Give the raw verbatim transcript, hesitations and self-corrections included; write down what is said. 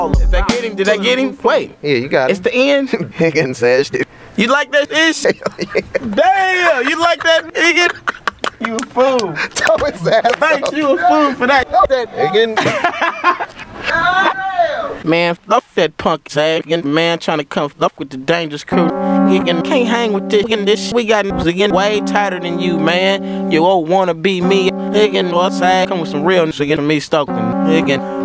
Did I get him? Did I get him? Wait. Yeah, you got it. It's the end? Higgins said shit. You like that ish? Damn, you like that Higgins? You a fool. Throw his ass Thanks, up. you a fool for that. That Higgins. Man, fuck that punk sagging man trying to come up with the dangerous crew. You can, can't hang with this. This we got again way tighter than you, man. You old wanna be me. Again, what's that? Come with some real shit. Get me Stockton. Again.